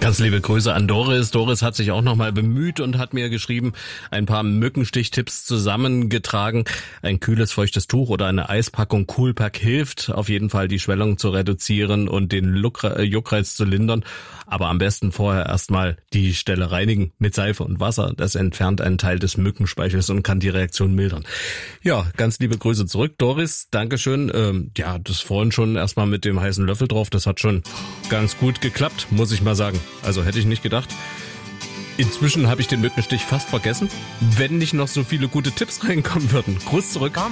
Ganz liebe Grüße an Doris. Doris hat sich auch nochmal bemüht und hat mir geschrieben, ein paar Mückenstichtipps zusammengetragen. Ein kühles, feuchtes Tuch oder eine Eispackung Coolpack hilft auf jeden Fall, die Schwellung zu reduzieren und den Juckreiz zu lindern. Aber am besten vorher erstmal die Stelle reinigen mit Seife und Wasser. Das entfernt einen Teil des Mückenspeichels und kann die Reaktion mildern. Ja, ganz liebe Grüße zurück, Doris. Dankeschön. Das vorhin schon erstmal mit dem heißen Löffel drauf. Das hat schon ganz gut geklappt, muss ich mal sagen. Also hätte ich nicht gedacht. Inzwischen habe ich den Mückenstich fast vergessen, wenn nicht noch so viele gute Tipps reinkommen würden. Gruß zurück.